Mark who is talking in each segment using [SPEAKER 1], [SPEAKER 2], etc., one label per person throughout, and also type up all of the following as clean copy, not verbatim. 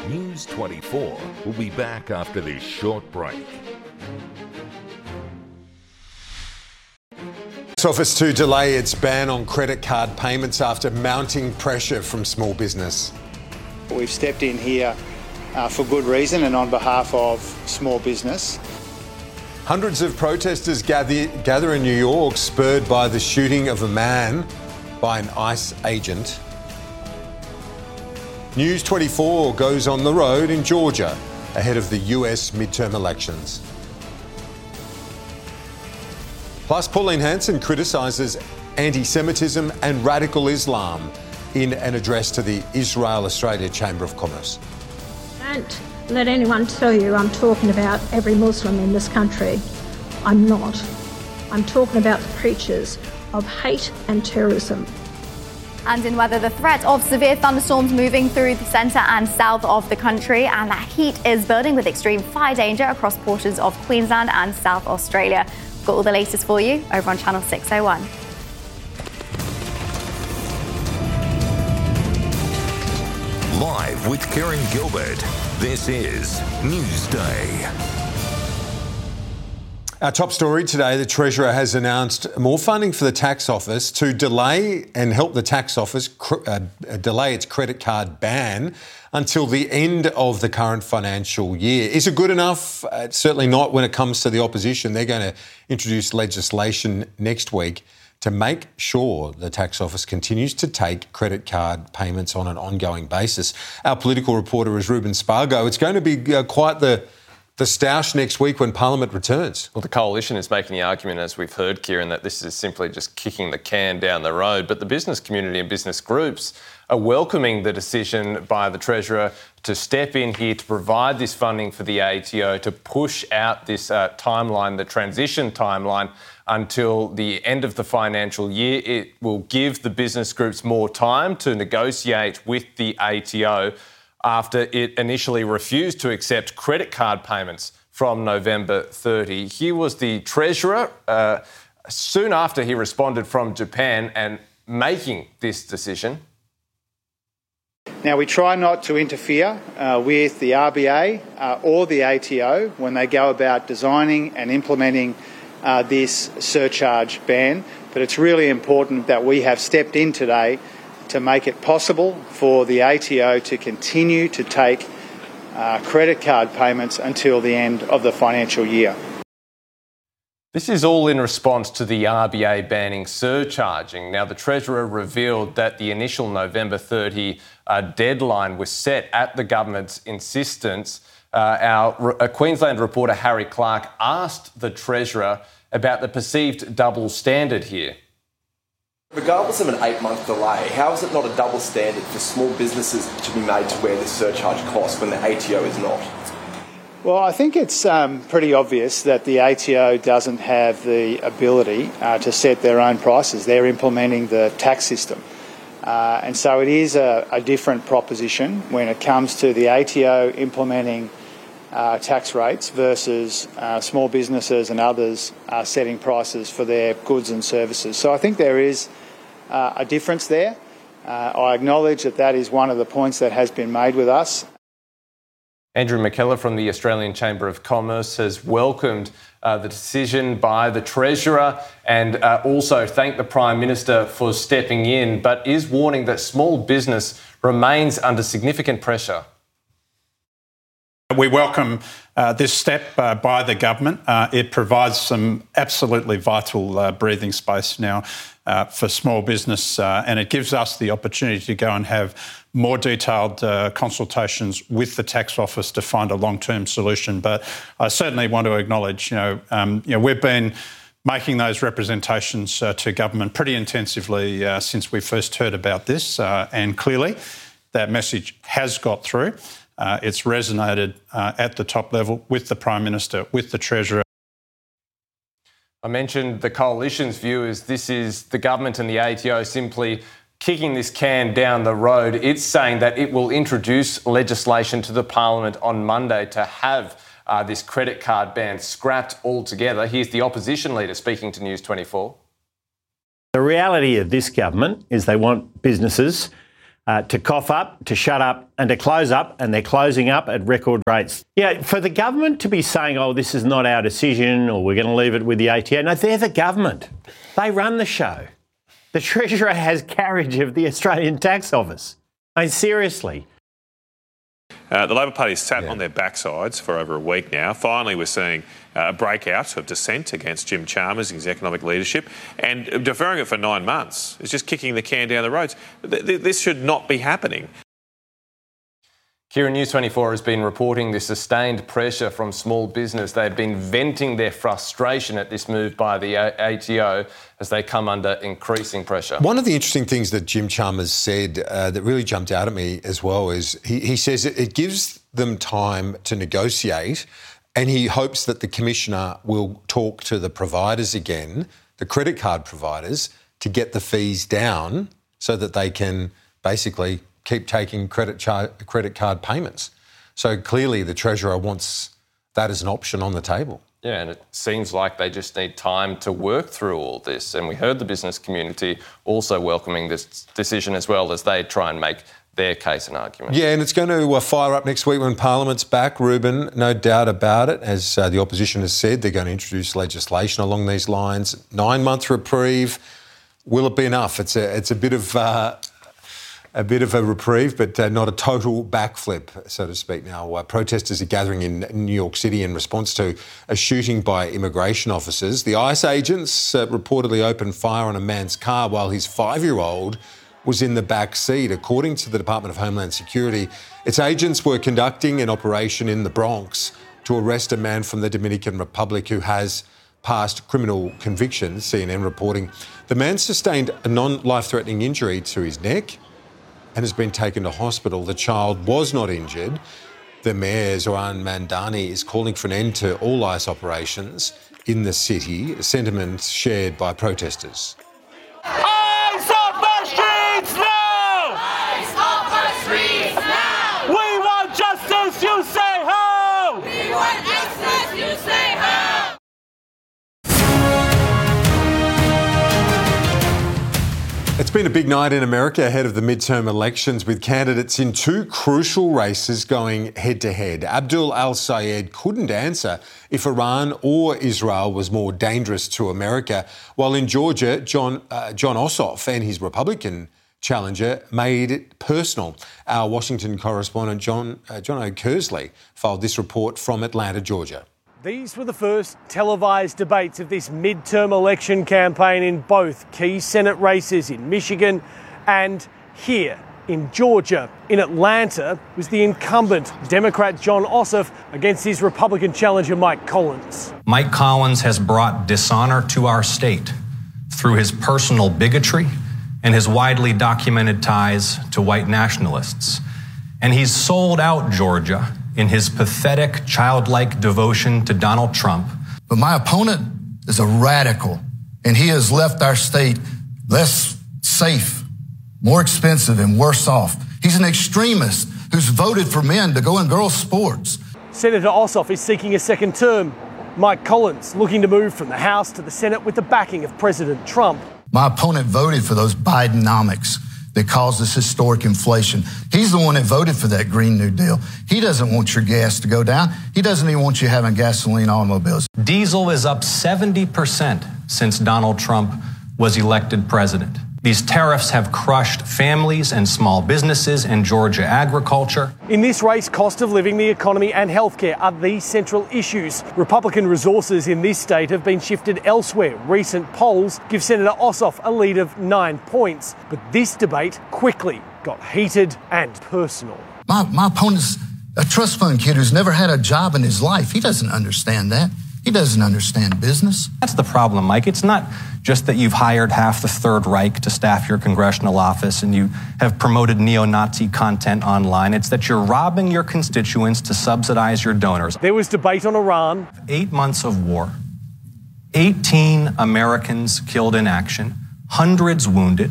[SPEAKER 1] News 24 will be back after this short break.
[SPEAKER 2] Tax office to delay its ban on credit card payments after mounting pressure from small business.
[SPEAKER 3] We've stepped in here for good reason and on behalf of small business.
[SPEAKER 2] Hundreds of protesters gather in New York, spurred by the shooting of a man by an ICE agent. News 24 goes on the road in Georgia ahead of the US midterm elections. Plus, Pauline Hanson criticises anti-Semitism and radical Islam in an address to the Israel-Australia Chamber of Commerce.
[SPEAKER 4] Don't let anyone tell you I'm talking about every Muslim in this country. I'm not. I'm talking about the preachers of hate and terrorism.
[SPEAKER 5] And in weather, the threat of severe thunderstorms moving through the centre and south of the country, and that heat is building with extreme fire danger across portions of Queensland and South Australia. We've got all the latest for you over on Channel 601.
[SPEAKER 1] Live with Karen Gilbert, this is Newsday.
[SPEAKER 2] Our top story today, the Treasurer has announced more funding for the tax office to delay and help the tax office delay its credit card ban until the end of the current financial year. Is it good enough? Certainly not when it comes to the opposition. They're going to introduce legislation next week to make sure the tax office continues to take credit card payments on an ongoing basis. Our political reporter is Ruben Spargo. It's going to be quite the stoush next week when Parliament returns.
[SPEAKER 6] Well, the Coalition is making the argument, as we've heard, Kieran, that this is simply just kicking the can down the road. But the business community and business groups are welcoming the decision by the Treasurer to step in here to provide this funding for the ATO, to push out this timeline, the transition timeline, until the end of the financial year. It will give the business groups more time to negotiate with the ATO after it initially refused to accept credit card payments from November 30. Here was the Treasurer soon after he responded from Japan and making this decision.
[SPEAKER 3] Now, we try not to interfere with the RBA or the ATO when they go about designing and implementing this surcharge ban, but it's really important that we have stepped in today to make it possible for the ATO to continue to take credit card payments until the end of the financial year.
[SPEAKER 6] This is all in response to the RBA banning surcharging. Now, the Treasurer revealed that the initial November 30 deadline was set at the government's insistence. Our Queensland reporter Harry Clark asked the Treasurer about the perceived double standard here.
[SPEAKER 7] Regardless of an 8-month delay, how is it not a double standard for small businesses to be made to wear this surcharge cost when the ATO is not?
[SPEAKER 3] Well, I think it's pretty obvious that the ATO doesn't have the ability to set their own prices. They're implementing the tax system. And so it is a different proposition when it comes to the ATO implementing tax rates versus small businesses and others setting prices for their goods and services. So I think there is a difference there. I acknowledge that is one of the points that has been made with us.
[SPEAKER 6] Andrew McKellar from the Australian Chamber of Commerce has welcomed the decision by the Treasurer and also thanked the Prime Minister for stepping in, but is warning that small business remains under significant pressure.
[SPEAKER 8] We welcome this step by the government. It provides some absolutely vital breathing space now for small business, and it gives us the opportunity to go and have more detailed consultations with the tax office to find a long-term solution. But I certainly want to acknowledge, we've been making those representations to government pretty intensively since we first heard about this, and clearly that message has got through. It's resonated at the top level with the Prime Minister, with the Treasurer.
[SPEAKER 6] I mentioned the Coalition's view is this is the government and the ATO simply kicking this can down the road. It's saying that it will introduce legislation to the Parliament on Monday to have this credit card ban scrapped altogether. Here's the opposition leader speaking to News 24.
[SPEAKER 9] The reality of this government is they want businesses to cough up, to shut up and to close up, and they're closing up at record rates. Yeah, for the government to be saying, oh, this is not our decision or we're going to leave it with the ATO. No, they're the government. They run the show. The Treasurer has carriage of the Australian Tax Office. I mean, seriously.
[SPEAKER 10] The Labor Party has sat on their backsides for over a week now. Finally, we're seeing a breakout of dissent against Jim Chalmers and his economic leadership, and deferring it for 9 months is just kicking the can down the road. This should not be happening.
[SPEAKER 6] Kieran, News 24 has been reporting the sustained pressure from small business. They've been venting their frustration at this move by the ATO as they come under increasing pressure.
[SPEAKER 2] One of the interesting things that Jim Chalmers said that really jumped out at me as well is he says it gives them time to negotiate, and he hopes that the Commissioner will talk to the providers again, the credit card providers, to get the fees down so that they can basically keep taking credit card payments. So clearly the Treasurer wants that as an option on the table.
[SPEAKER 6] Yeah, and it seems like they just need time to work through all this. And we heard the business community also welcoming this decision as well as they try and make their case and argument. Yeah,
[SPEAKER 2] and it's going to fire up next week when Parliament's back, Ruben, no doubt about it. As the opposition has said, they're going to introduce legislation along these lines. 9-month reprieve, will it be enough? It's a bit of a reprieve, but not a total backflip, so to speak. Now, protesters are gathering in New York City in response to a shooting by immigration officers. The ICE agents reportedly opened fire on a man's car while his 5-year-old was in the back seat. According to the Department of Homeland Security, its agents were conducting an operation in the Bronx to arrest a man from the Dominican Republic who has past criminal convictions, CNN reporting. The man sustained a non-life-threatening injury to his neck and has been taken to hospital. The child was not injured. The Mayor, Zoran Mandani, is calling for an end to all ICE operations in the city, a sentiment shared by protesters.
[SPEAKER 11] ICE off our streets now! ICE off our streets now! We want justice, you say how! We want justice, you say how!
[SPEAKER 2] It's been a big night in America ahead of the midterm elections, with candidates in 2 crucial races going head-to-head. Abdul al-Sayed couldn't answer if Iran or Israel was more dangerous to America, while in Georgia, John Ossoff and his Republican challenger made it personal. Our Washington correspondent John O'Kersley filed this report from Atlanta, Georgia.
[SPEAKER 12] These were the first televised debates of this midterm election campaign in both key Senate races in Michigan and here in Georgia. In Atlanta was the incumbent Democrat John Ossoff against his Republican challenger Mike Collins.
[SPEAKER 13] Mike Collins has brought dishonor to our state through his personal bigotry and his widely documented ties to white nationalists. And he's sold out Georgia in his pathetic, childlike devotion to Donald Trump.
[SPEAKER 14] But my opponent is a radical, and he has left our state less safe, more expensive, and worse off. He's an extremist who's voted for men to go in girls' sports.
[SPEAKER 12] Senator Ossoff is seeking a second term. Mike Collins looking to move from the House to the Senate with the backing of President Trump.
[SPEAKER 14] My opponent voted for those Bidenomics that caused this historic inflation. He's the one that voted for that Green New Deal. He doesn't want your gas to go down. He doesn't even want you having gasoline automobiles.
[SPEAKER 13] Diesel is up 70% since Donald Trump was elected president. These tariffs have crushed families and small businesses and Georgia agriculture.
[SPEAKER 12] In this race, cost of living, the economy and healthcare are the central issues. Republican resources in this state have been shifted elsewhere. Recent polls give Senator Ossoff a lead of 9 points. But this debate quickly got heated and personal.
[SPEAKER 14] My opponent's a trust fund kid who's never had a job in his life. He doesn't understand that. He doesn't understand business.
[SPEAKER 13] That's the problem, Mike. It's not just that you've hired half the Third Reich to staff your congressional office and you have promoted neo-Nazi content online. It's that you're robbing your constituents to subsidize your donors.
[SPEAKER 12] There was debate on Iran.
[SPEAKER 13] 8 months of war, 18 Americans killed in action, hundreds wounded.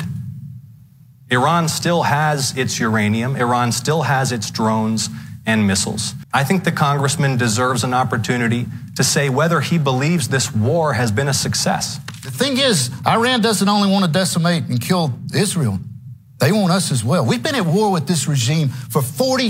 [SPEAKER 13] Iran still has its uranium. Iran still has its drones and missiles. I think the congressman deserves an opportunity to say whether he believes this war has been a success.
[SPEAKER 14] The thing is, Iran doesn't only want to decimate and kill Israel. They want us as well. We've been at war with this regime for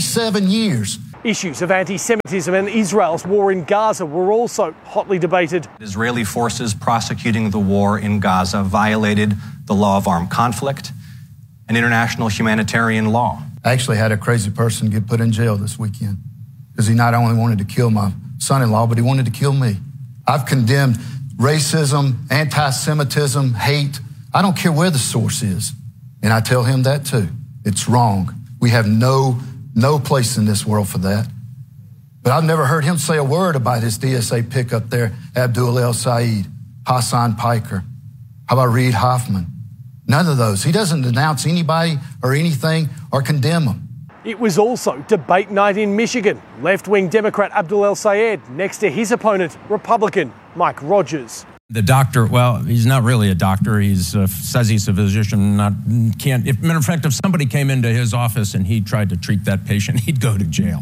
[SPEAKER 14] 47 years.
[SPEAKER 12] Issues of anti-Semitism and Israel's war in Gaza were also hotly debated.
[SPEAKER 13] Israeli forces prosecuting the war in Gaza violated the law of armed conflict and international humanitarian law.
[SPEAKER 14] I actually had a crazy person get put in jail this weekend because he not only wanted to kill my son-in-law, but he wanted to kill me. I've condemned racism, anti-Semitism, hate. I don't care where the source is. And I tell him that too. It's wrong. We have no place in this world for that. But I've never heard him say a word about his DSA pickup there, Abdul El Said, Hassan Piker. How about Reid Hoffman? None of those. He doesn't denounce anybody or anything or condemn them.
[SPEAKER 12] It was also debate night in Michigan. Left-wing Democrat Abdul El Sayed next to his opponent, Republican Mike Rogers.
[SPEAKER 15] The doctor, well, he's not really a doctor. He says he's a physician. Matter of fact, if somebody came into his office and he tried to treat that patient, he'd go to jail.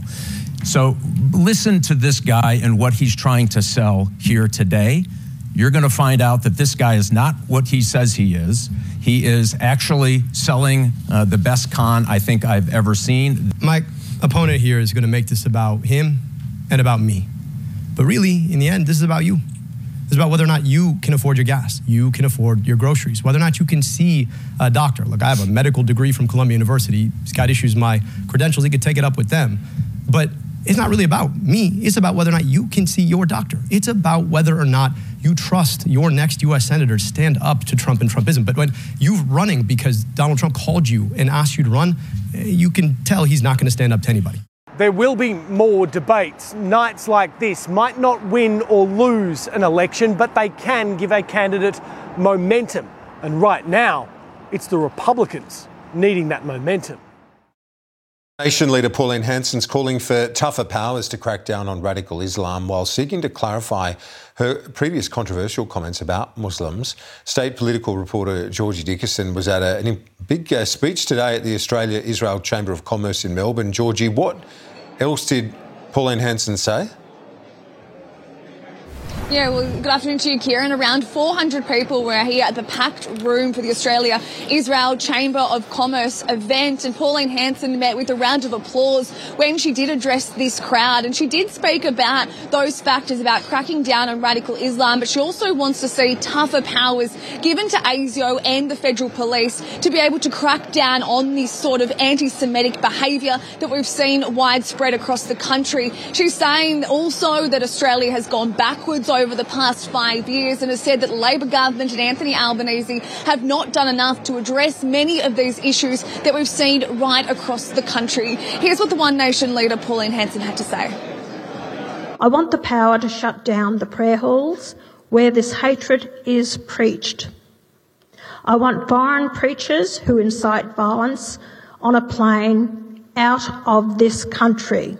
[SPEAKER 15] So listen to this guy and what he's trying to sell here today. You're going to find out that this guy is not what he says he is. He is actually selling the best con I think I've ever seen.
[SPEAKER 16] My opponent here is going to make this about him and about me. But really, in the end, this is about you. It's about whether or not you can afford your gas, you can afford your groceries, whether or not you can see a doctor. Look, I have a medical degree from Columbia University. Scott issues my credentials. He could take it up with them. But it's not really about me. It's about whether or not you can see your doctor. It's about whether or not you trust your next U.S. senator to stand up to Trump and Trumpism. But when you're running because Donald Trump called you and asked you to run, you can tell he's not going to stand up to anybody.
[SPEAKER 12] There will be more debates. Nights like this might not win or lose an election, but they can give a candidate momentum. And right now, it's the Republicans needing that momentum.
[SPEAKER 2] Nation leader Pauline Hanson's calling for tougher powers to crack down on radical Islam while seeking to clarify her previous controversial comments about Muslims. State political reporter Georgie Dickerson was at a big speech today at the Australia-Israel Chamber of Commerce in Melbourne. Georgie, what else did Pauline Hanson say?
[SPEAKER 17] Yeah, well, good afternoon to you, Kieran. Around 400 people were here at the packed room for the Australia-Israel Chamber of Commerce event, and Pauline Hanson met with a round of applause when she did address this crowd. And she did speak about those factors about cracking down on radical Islam, but she also wants to see tougher powers given to ASIO and the federal police to be able to crack down on this sort of anti-Semitic behaviour that we've seen widespread across the country. She's saying also that Australia has gone backwards over the past 5 years and has said that the Labor government and Anthony Albanese have not done enough to address many of these issues that we've seen right across the country. Here's what the One Nation leader Pauline Hanson had to say.
[SPEAKER 4] I want the power to shut down the prayer halls where this hatred is preached. I want foreign preachers who incite violence on a plane out of this country.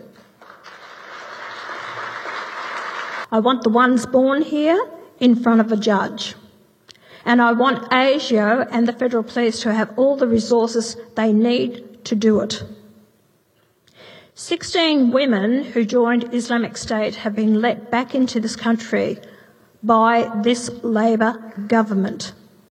[SPEAKER 4] I want the ones born here in front of a judge. And I want ASIO and the federal police to have all the resources they need to do it. 16 women who joined Islamic State have been let back into this country by this Labor government.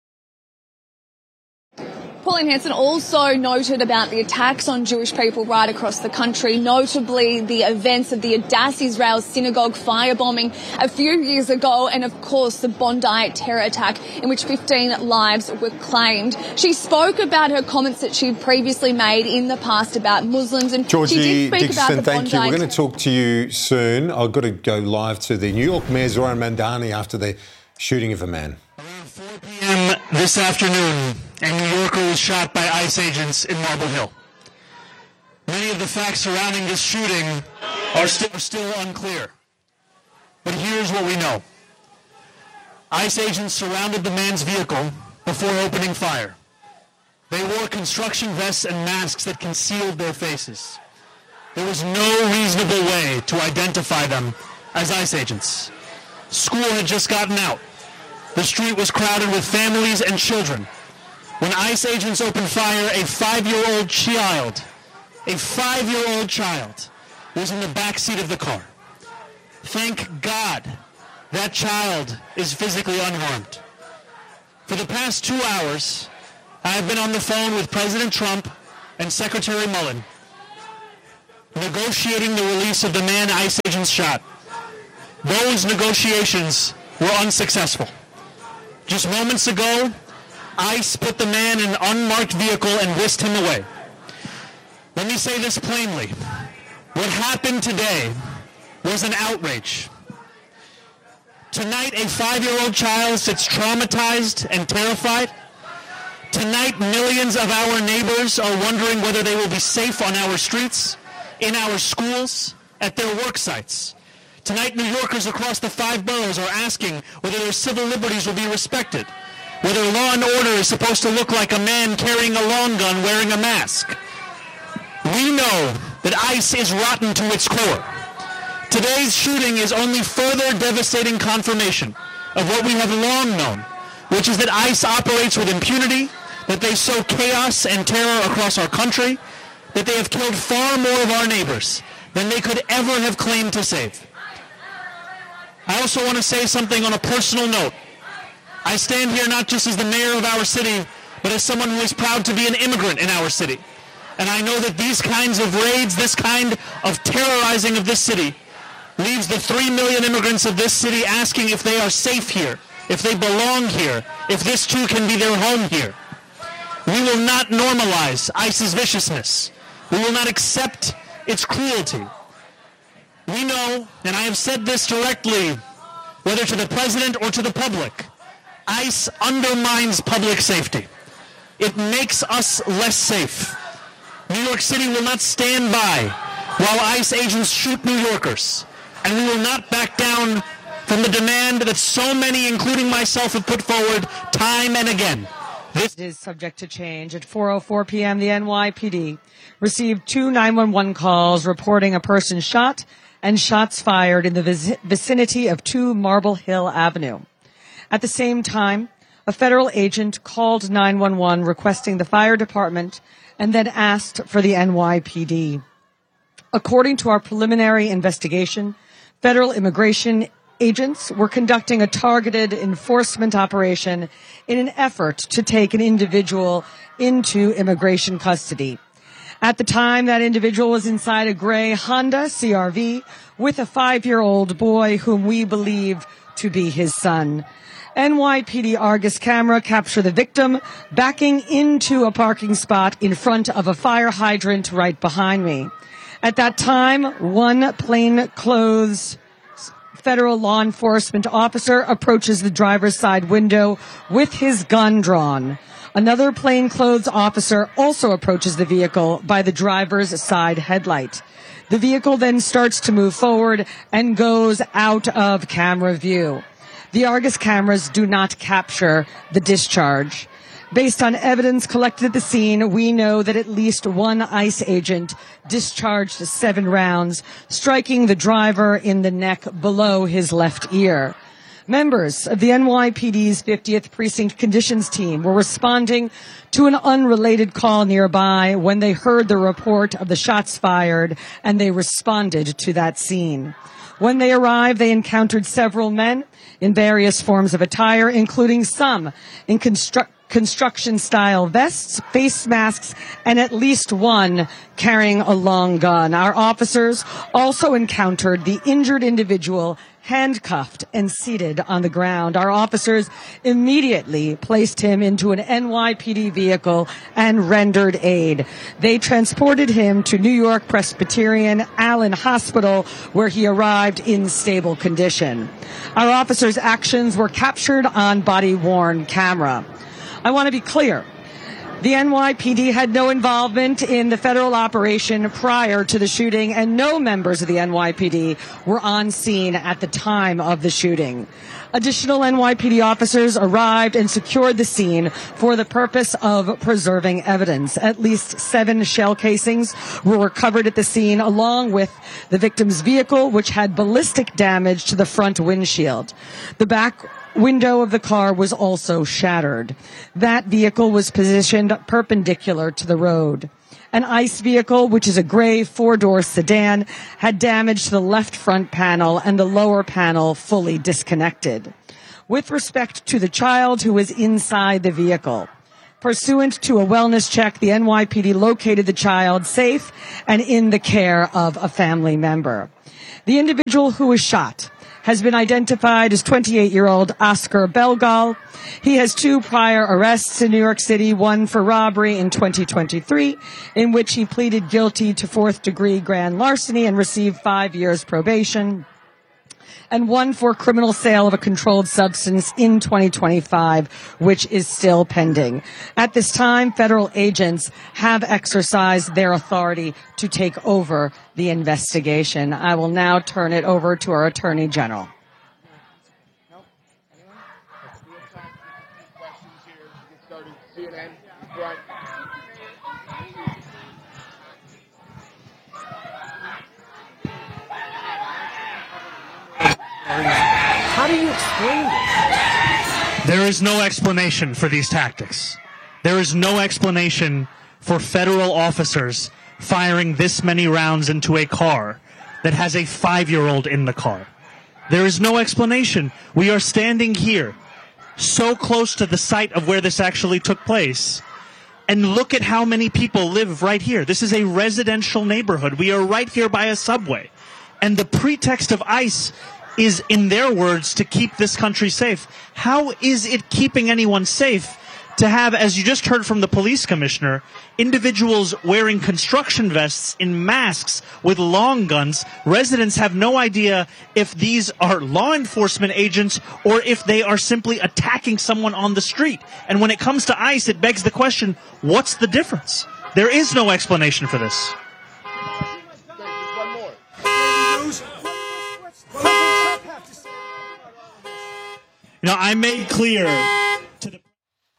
[SPEAKER 17] Pauline Hanson also noted about the attacks on Jewish people right across the country, notably the events of the Adass Israel synagogue firebombing a few years ago, and of course the Bondi terror attack in which 15 lives were claimed. She spoke about her comments that she'd previously made in the past about Muslims, and
[SPEAKER 2] Georgie
[SPEAKER 17] she did speak
[SPEAKER 2] Dixon,
[SPEAKER 17] about the
[SPEAKER 2] thank
[SPEAKER 17] Bondi.
[SPEAKER 2] you. We're going to talk to you soon. I've got to go live to the New York Mayor Zoran Mandani after the shooting of a man.
[SPEAKER 18] p.m. this afternoon, a New Yorker was shot by ICE agents in Marble Hill. Many of the facts surrounding this shooting are still unclear. But here's what we know. ICE agents surrounded the man's vehicle before opening fire. They wore construction vests and masks that concealed their faces. There was no reasonable way to identify them as ICE agents. School had just gotten out. The street was crowded with families and children. When ICE agents opened fire, a 5-year-old child was in the back seat of the car. Thank God that child is physically unharmed. For the past 2 hours, I have been on the phone with President Trump and Secretary Mullen, negotiating the release of the man ICE agents shot. Those negotiations were unsuccessful. Just moments ago, ICE put the man in an unmarked vehicle and whisked him away. Let me say this plainly. What happened today was an outrage. Tonight, a 5-year-old child sits traumatized and terrified. Tonight, millions of our neighbors are wondering whether they will be safe on our streets, in our schools, at their work sites. Tonight, New Yorkers across the 5 boroughs are asking whether their civil liberties will be respected, whether law and order is supposed to look like a man carrying a long gun wearing a mask. We know that ICE is rotten to its core. Today's shooting is only further devastating confirmation of what we have long known, which is that ICE operates with impunity, that they sow chaos and terror across our country, that they have killed far more of our neighbors than they could ever have claimed to save. I also want to say something on a personal note. I stand here not just as the mayor of our city, but as someone who is proud to be an immigrant in our city. And I know that these kinds of raids, this kind of terrorizing of this city, leaves the 3 million immigrants of this city asking if they are safe here, if they belong here, if this too can be their home here. We will not normalize ICE's viciousness. We will not accept its cruelty. We know, and I have said this directly, whether to the president or to the public, ICE undermines public safety. It makes us less safe. New York City will not stand by while ICE agents shoot New Yorkers. And we will not back down from the demand that so many, including myself, have put forward time and again.
[SPEAKER 19] This is subject to change. At 4:04 p.m., the NYPD received 2 911 calls reporting a person shot and shots fired in the vicinity of 2 Marble Hill Avenue. At the same time, a federal agent called 911 requesting the fire department and then asked for the NYPD. According to our preliminary investigation, federal immigration agents were conducting a targeted enforcement operation in an effort to take an individual into immigration custody. At the time, that individual was inside a gray Honda CRV with a 5-year-old boy whom we believe to be his son. NYPD Argus camera captured the victim backing into a parking spot in front of a fire hydrant right behind me. At that time, one plainclothes federal law enforcement officer approaches the driver's side window with his gun drawn. Another plainclothes officer also approaches the vehicle by the driver's side headlight. The vehicle then starts to move forward and goes out of camera view. The Argus cameras do not capture the discharge. Based on evidence collected at the scene, we know that at least one ICE agent discharged 7 rounds, striking the driver in the neck below his left ear. Members of the NYPD's 50th Precinct Conditions Team were responding to an unrelated call nearby when they heard the report of the shots fired, and they responded to that scene. When they arrived, they encountered several men in various forms of attire, including some in construction-style vests, face masks, and at least one carrying a long gun. Our officers also encountered the injured individual handcuffed and seated on the ground. Our officers immediately placed him into an NYPD vehicle and rendered aid. They transported him to New York Presbyterian Allen Hospital, where he arrived in stable condition. Our officers' actions were captured on body-worn camera. I want to be clear. The NYPD had no involvement in the federal operation prior to the shooting, and no members of the NYPD were on scene at the time of the shooting. Additional NYPD officers arrived and secured the scene for the purpose of preserving evidence. At least 7 shell casings were recovered at the scene, along with the victim's vehicle, which had ballistic damage to the front windshield. The back window of the car was also shattered. That vehicle was positioned perpendicular to the road. An ICE vehicle, which is a gray 4-door sedan, had damage to the left front panel and the lower panel fully disconnected. With respect to the child who was inside the vehicle, Pursuant to a wellness check, the NYPD located the child safe and in the care of a family member. The individual who was shot has been identified as 28-year-old Oscar Belgal. He has 2 prior arrests in New York City, one for robbery in 2023, in which he pleaded guilty to 4th-degree grand larceny and received 5 years probation, and one for criminal sale of a controlled substance in 2025, which is still pending. At this time, federal agents have exercised their authority to take over the investigation. I will now turn it over to our Attorney General.
[SPEAKER 12] How do you explain this?
[SPEAKER 18] There is no explanation for these tactics. There is no explanation for federal officers firing this many rounds into a car that has a 5-year-old in the car. There is no explanation. We are standing here, so close to the site of where this actually took place, and look at how many people live right here. This is a residential neighborhood. We are right here by a subway. And the pretext of ICE is, in their words, to keep this country safe. How is it keeping anyone safe to have, as you just heard from the police commissioner, individuals wearing construction vests in masks with long guns? Residents have no idea if these are law enforcement agents or if they are simply attacking someone on the street. And when it comes to ICE, it begs the question, what's the difference? There is no explanation for this. You know, I made clear to the...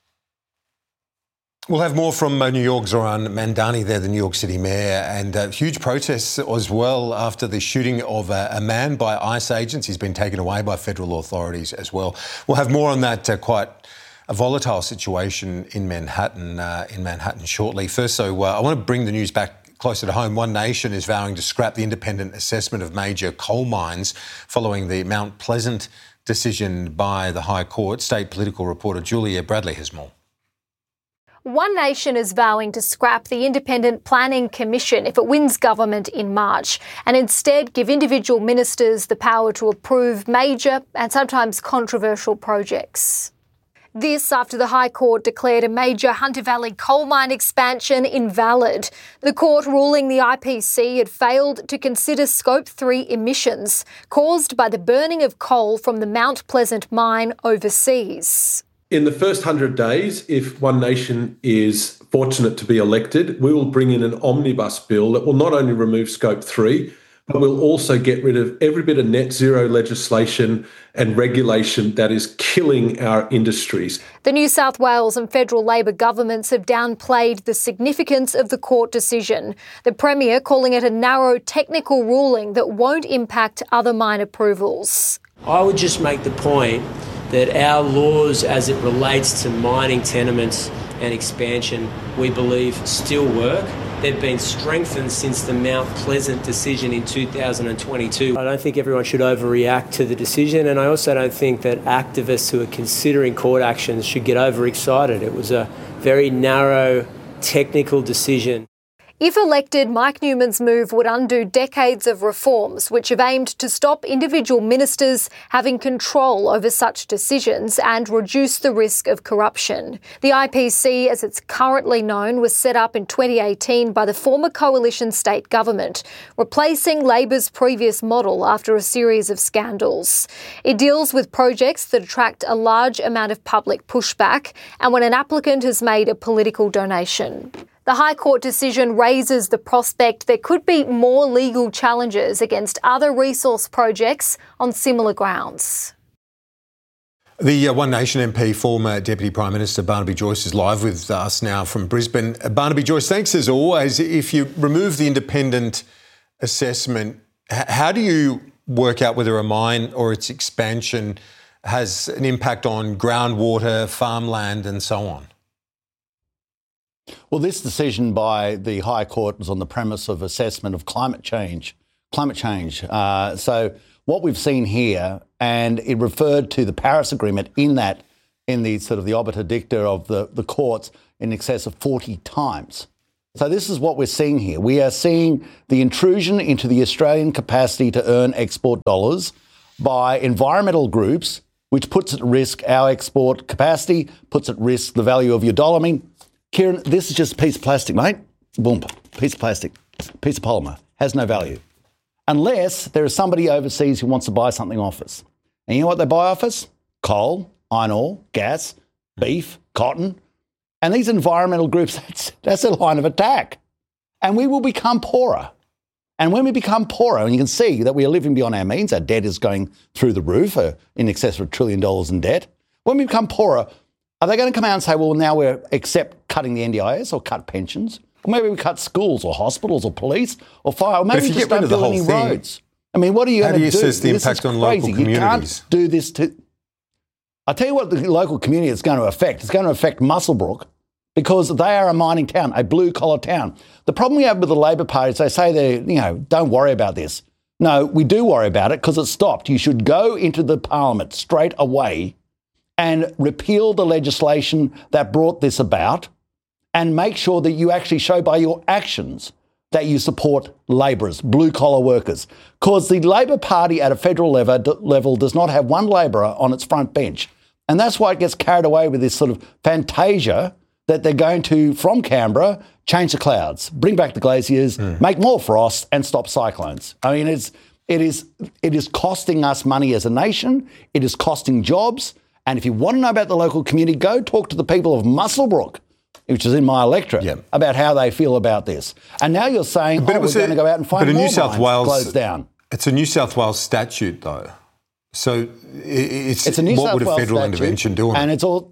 [SPEAKER 2] We'll have more from New York's Zohran Mamdani there, the New York City mayor, and huge protests as well after the shooting of a man by ICE agents. He's been taken away by federal authorities as well. We'll have more on that quite a volatile situation in Manhattan shortly. First, so I want to bring the news back closer to home. One Nation is vowing to scrap the independent assessment of major coal mines following the Mount Pleasant decision by the High Court. State political reporter Julia Bradley has more.
[SPEAKER 20] One Nation is vowing to scrap the Independent Planning Commission if it wins government in March and instead give individual ministers the power to approve major and sometimes controversial projects. This after the High Court declared a major Hunter Valley coal mine expansion invalid. The court ruling the IPC had failed to consider Scope 3 emissions caused by the burning of coal from the Mount Pleasant mine overseas.
[SPEAKER 21] In the first 100 days, if One Nation is fortunate to be elected, we will bring in an omnibus bill that will not only remove Scope 3, but we'll also get rid of every bit of net zero legislation and regulation that is killing our industries.
[SPEAKER 20] The New South Wales and federal Labor governments have downplayed the significance of the court decision, the Premier calling it a narrow technical ruling that won't impact other mine approvals.
[SPEAKER 22] I would just make the point that our laws as it relates to mining tenements and expansion, we believe still work. They've been strengthened since the Mount Pleasant decision in 2022. I don't think everyone should overreact to the decision, and I also don't think that activists who are considering court actions should get overexcited. It was a very narrow, technical decision.
[SPEAKER 20] If elected, Mike Newman's move would undo decades of reforms which have aimed to stop individual ministers having control over such decisions and reduce the risk of corruption. The IPC, as it's currently known, was set up in 2018 by the former coalition state government, replacing Labor's previous model after a series of scandals. It deals with projects that attract a large amount of public pushback and when an applicant has made a political donation. The High Court decision raises the prospect there could be more legal challenges against other resource projects on similar grounds.
[SPEAKER 2] The One Nation MP, former Deputy Prime Minister Barnaby Joyce, is live with us now from Brisbane. Barnaby Joyce, thanks as always. If you remove the independent assessment, how do you work out whether a mine or its expansion has an impact on groundwater, farmland and so on?
[SPEAKER 23] Well, this decision by the High Court was on the premise of assessment of climate change. So what we've seen here, and it referred to the Paris Agreement in the sort of the obiter dicta of the courts, in excess of 40 times. So this is what we're seeing here. We are seeing the intrusion into the Australian capacity to earn export dollars by environmental groups, which puts at risk our export capacity, puts at risk the value of your dollar. I mean, Kieran, this is just a piece of plastic, mate. Boom, piece of plastic, piece of polymer, has no value. Unless there is somebody overseas who wants to buy something off us. And you know what they buy off us? Coal, iron ore, gas, beef, cotton. And these environmental groups, that's a line of attack. And we will become poorer. And when we become poorer, and you can see that we are living beyond our means, our debt is going through the roof, in excess of $1 trillion in debt. When we become poorer, are they going to come out and say, well, now we're accept cutting the NDIS or cut pensions? Or maybe we cut schools or hospitals or police or fire. Or maybe we just don't build any roads. I mean, what are you going to do?
[SPEAKER 2] How do you assess the impact on local communities?
[SPEAKER 23] You can't do this to... I'll tell you what the local community is going to affect. It's going to affect Muswellbrook because they are a mining town, a blue-collar town. The problem we have with the Labor Party is they say don't worry about this. No, we do worry about it because it stopped. You should go into the Parliament straight away and repeal the legislation that brought this about and make sure that you actually show by your actions that you support labourers, blue-collar workers. Because the Labor Party at a federal level does not have one labourer on its front bench. And that's why it gets carried away with this sort of fantasia that they're going to, from Canberra, change the clouds, bring back the glaciers, make more frost and stop cyclones. I mean, it is costing us money as a nation. It is costing jobs. And if you want to know about the local community, go talk to the people of Muswellbrook, which is in my electorate, about how they feel about this. And now you're saying, we're going to go out and find more mines closed down.
[SPEAKER 2] It's a New South Wales statute, though. So it's a New South Wales statute. What would a federal intervention do on it?
[SPEAKER 23] And it's all...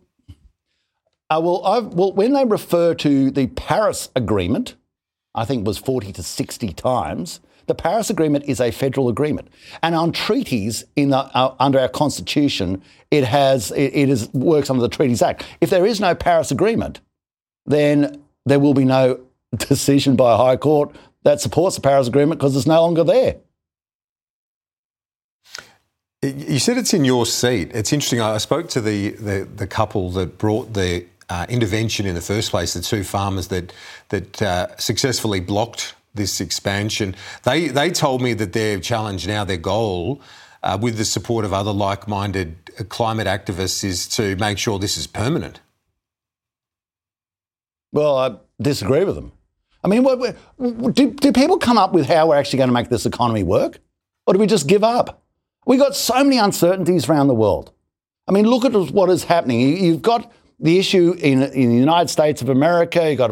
[SPEAKER 23] when they refer to the Paris Agreement, I think it was 40 to 60 times, the Paris Agreement is a federal agreement. And on treaties under our Constitution, it works under the Treaties Act. If there is no Paris Agreement, then there will be no decision by a High Court that supports the Paris Agreement because it's no longer there.
[SPEAKER 2] You said it's in your seat. It's interesting. I spoke to the couple that brought the intervention in the first place, the two farmers that successfully blocked this expansion. They told me that their challenge now, their goal, with the support of other like-minded climate activists, is to make sure this is permanent. Well, I disagree with them. I mean, do people come up with how we're actually going to make this economy work? Or do we just give up? We've got so many uncertainties around the world. I mean, look at what is happening. You've got the issue in the United States of America. You've got,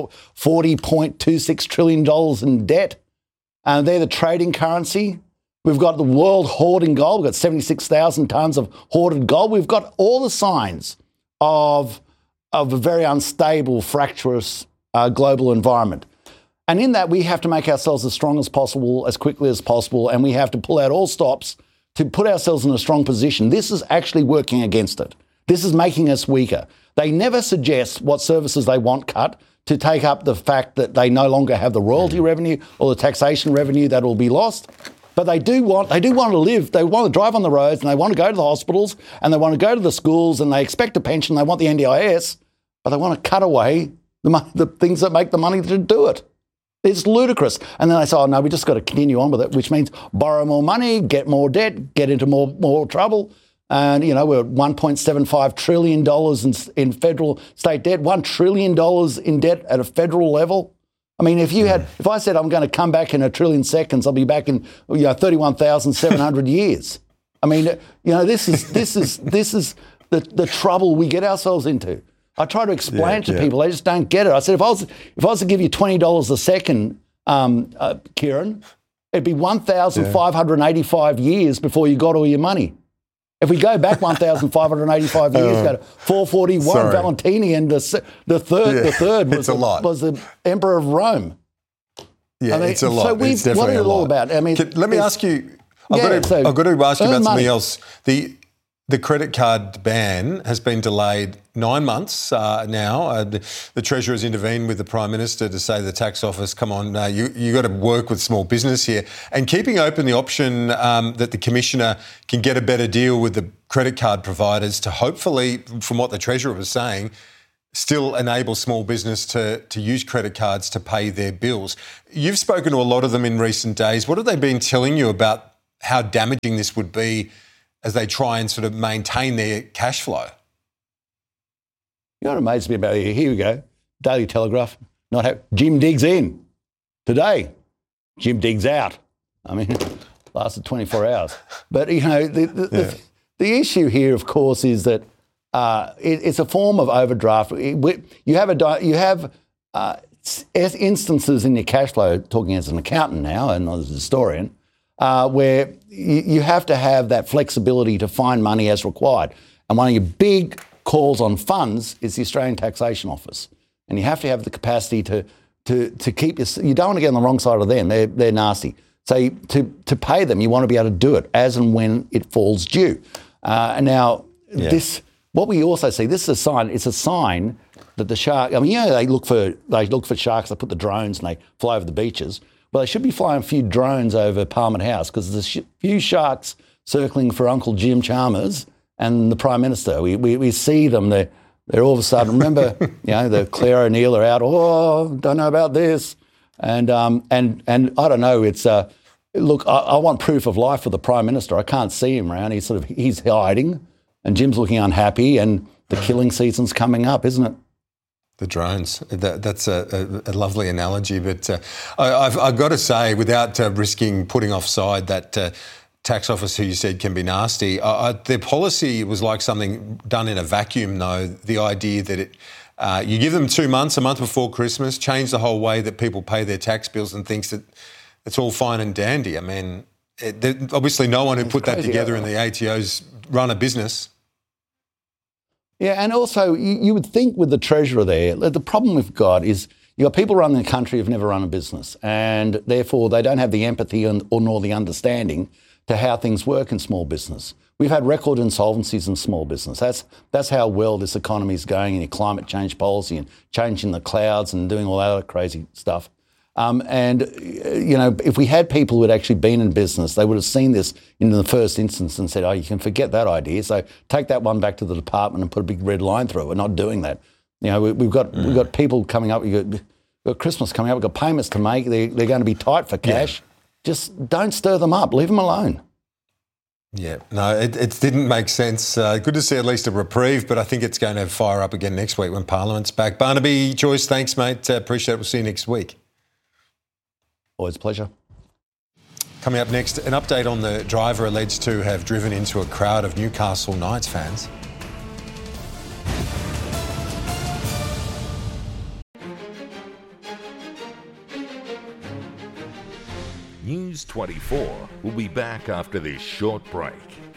[SPEAKER 2] $40.26 trillion in debt. They're the trading currency. We've got the world hoarding gold. We've got 76,000 tonnes of hoarded gold. We've got all the signs of a very unstable, fractious global environment. And in that, we have to make ourselves as strong as possible, as quickly as possible, and we have to pull out all stops to put ourselves in a strong position. This is actually working against it. This is making us weaker. They never suggest what services they want cut to take up the fact that they no longer have the royalty revenue or the taxation revenue that will be lost. But they do want to live. They want to drive on the roads and they want to go to the hospitals and they want to go to the schools and they expect a pension. They want the NDIS, but they want to cut away the things that make the money to do it. It's ludicrous. And then they say, oh, no, we just got to continue on with it, which means borrow more money, get more debt, get into more trouble. And, we're at $1.75 trillion in federal state debt, $1 trillion in debt at a federal level. I mean, if I said I'm going to come back in a trillion seconds, I'll be back in 31,700 years. I mean, this is the trouble we get ourselves into. I try to explain it to people; they just don't get it. I said, if I was to give you $20 a second, Kieran, it'd be 1,585 years before you got all your money. If we go back 1,585 years, go to 441, Valentini, and the third was the Emperor of Rome. Yeah, it's a lot. So it's definitely what is it all about? I mean, let me ask you. I've got to ask you about something else. The credit card ban has been delayed 9 months now. The Treasurer has intervened with the Prime Minister to say the tax office, come on, you got to work with small business here. And keeping open the option that the Commissioner can get a better deal with the credit card providers to hopefully, from what the Treasurer was saying, still enable small business to use credit cards to pay their bills. You've spoken to a lot of them in recent days. What have they been telling you about how damaging this would be as they try and sort of maintain their cash flow?
[SPEAKER 23] You know what amazes me about here we go, Daily Telegraph, Jim Diggs in. Today, Jim Diggs out. I mean, lasted 24 hours. But, you know, the issue here, of course, is that it's a form of overdraft. You have instances in your cash flow, talking as an accountant now and not as a historian, where you have to have that flexibility to find money as required. And one of your big calls on funds is the Australian Taxation Office. And you have to have the capacity to keep you don't want to get on the wrong side of them. They're nasty. So to pay them, you want to be able to do it as and when it falls due. What we also see, this is a sign. It's a sign that the shark. I mean, you know, they look for sharks. They put the drones and they fly over the beaches. Well, they should be flying a few drones over Parliament House because there's a few sharks circling for Uncle Jim Chalmers and the Prime Minister. We see them. They're all of a sudden. Remember, you know, the Claire O'Neill are out. Oh, don't know about this, and I don't know. It's look. I want proof of life for the Prime Minister. I can't see him around. He's hiding, and Jim's looking unhappy. And the killing season's coming up, isn't it?
[SPEAKER 2] The drones. That's a lovely analogy. But I've got to say, without risking putting offside that tax office who you said can be nasty, their policy was like something done in a vacuum, though. The idea that you give them 2 months, a month before Christmas, change the whole way that people pay their tax bills and thinks that it's all fine and dandy. I mean, obviously no one who put that together in the ATO's run a business.
[SPEAKER 23] Yeah, and also you would think with the Treasurer there, the problem we've got is you've got people running the country who've never run a business, and therefore they don't have the empathy or nor the understanding to how things work in small business. We've had record insolvencies in small business. That's how well this economy is going in your climate change policy and changing the clouds and doing all that other crazy stuff. You know, if we had people who had actually been in business, they would have seen this in the first instance and said, oh, you can forget that idea. So take that one back to the department and put a big red line through it. We're not doing that. You know, we've got people coming up. We've got Christmas coming up. We've got payments to make. They're going to be tight for cash. Yeah. Just don't stir them up. Leave them alone.
[SPEAKER 2] Yeah, no, it didn't make sense. Good to see at least a reprieve, but I think it's going to fire up again next week when Parliament's back. Barnaby Joyce, thanks, mate. Appreciate it. We'll see you next week.
[SPEAKER 23] Always a pleasure.
[SPEAKER 2] Coming up next, an update on the driver alleged to have driven into a crowd of Newcastle Knights fans.
[SPEAKER 1] News 24 will be back after this short break.